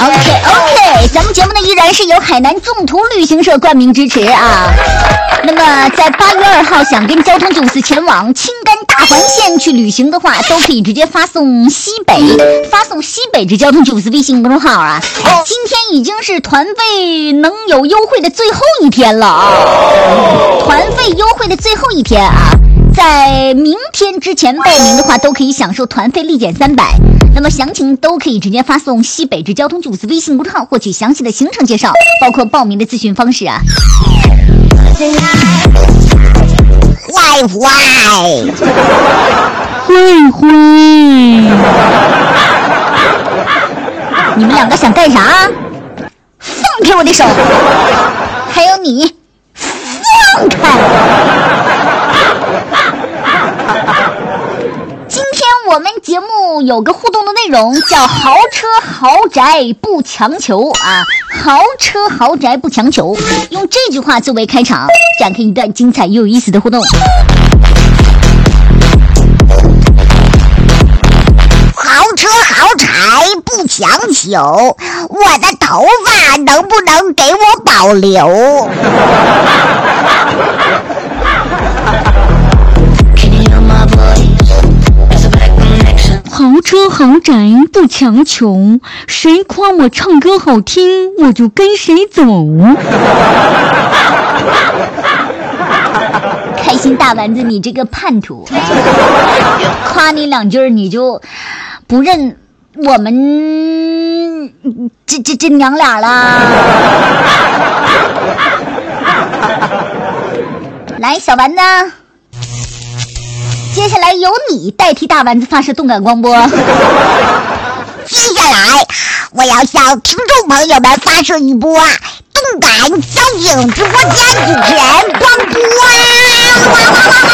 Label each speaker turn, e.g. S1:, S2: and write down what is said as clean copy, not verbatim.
S1: OK， 咱们节目呢依然是由海南纵途旅行社冠名支持啊。那么在8月2号想跟交通954前往青甘大环线去旅行的话，都可以直接发送西北至交通954微信公众号啊。今天已经是团费能有优惠的最后一天了啊，团费优惠的最后一天啊。在明天之前报名的话，都可以享受团费立减300。那么详情都可以直接发送西北至交通954微信公众号获取详细的行程介绍，包括报名的咨询方式啊。
S2: 坏，
S1: 你们两个想干啥？放开我的手！还有你，放开！今天我们节目有个互动的内容，叫豪车豪宅不强求啊，豪车豪宅不强求，用这句话作为开场，展开一段精彩又有意思的互动。
S2: 豪车豪宅不强求，我的头发能不能给我保留？
S3: 豪车豪宅不强求，谁夸我唱歌好听，我就跟谁走。
S1: 开心大丸子，你这个叛徒！夸你2句你就不认我们这娘俩啦！来，小丸子，接下来由你代替大丸子发射动感光波。
S2: 接下来我要向听众朋友们发射一波动感交警直播间主持人光波。